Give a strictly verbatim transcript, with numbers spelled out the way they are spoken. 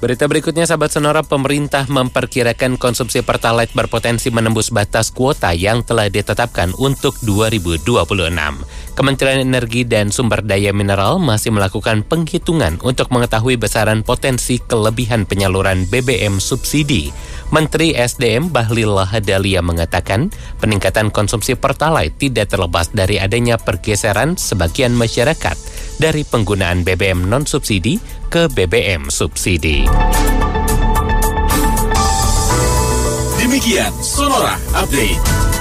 Berita berikutnya, sahabat Sonora, pemerintah memperkirakan konsumsi Pertalite berpotensi menembus batas kuota yang telah ditetapkan untuk dua ribu dua puluh enam. Kementerian Energi dan Sumber Daya Mineral masih melakukan penghitungan untuk mengetahui besaran potensi kelebihan penyaluran B B M subsidi. Menteri S D M Bahlil Lahadalia mengatakan peningkatan konsumsi Pertalite tidak terlepas dari adanya pergeseran sebagian masyarakat dari penggunaan B B M non-subsidi ke B B M subsidi. Demikian Sonora Update.